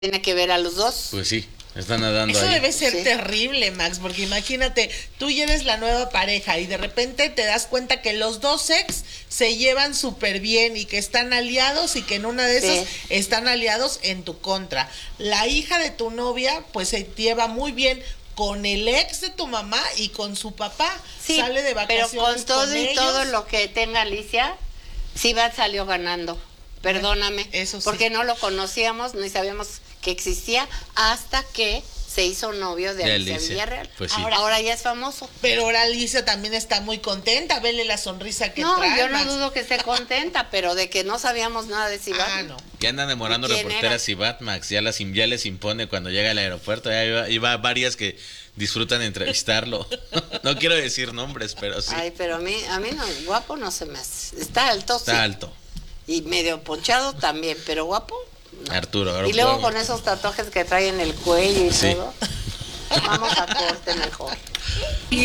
tiene que ver a los dos. Pues sí, están nadando Eso ahí. debe ser Sí. terrible, Max, porque imagínate, tú lleves la nueva pareja y de repente te das cuenta que los dos ex se llevan súper bien y que están aliados y que en una de esas Sí. están aliados en tu contra. La hija de tu novia, pues se lleva muy bien con el ex de tu mamá y con su papá. Sí, Sale de pero vacaciones con todo y ellos. todo lo que tenga Alicia, Sibat salió ganando. Perdóname. Eso sí. Porque no lo conocíamos, ni sabíamos que existía hasta que se hizo novio de De Alicia Alicia. Villarreal. Pues sí. Ahora ya es famoso. Pero ahora Alicia también está muy contenta, vele la sonrisa que No, trae. yo no Max. dudo que esté contenta, pero de que no sabíamos nada de Sibat. Ah, no. Ya andan demorando ¿Quién reporteras era? y Batmax, ya les impone cuando llega al aeropuerto, ya iba varias que disfrutan entrevistarlo. No quiero decir nombres, pero sí. Ay, pero a mí no, guapo no se me hace. Está alto, sí. Está alto. Y medio ponchado también, pero guapo. No. Arturo. Y luego con esos tatuajes que trae en el cuello y Sí. todo. Vamos a corte mejor.